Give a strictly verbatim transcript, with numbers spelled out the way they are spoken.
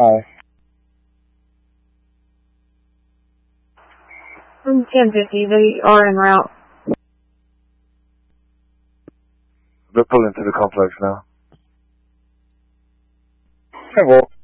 Hi. I'm ten fifty, they are en route. They're pulling to the complex now. Hey, Wolf.